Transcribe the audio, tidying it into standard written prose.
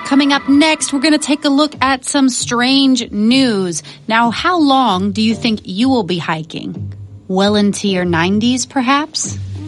Coming up next, we're going to take a look at some strange news. Now, how long do you think you will be hiking? Well into your 90s, perhaps?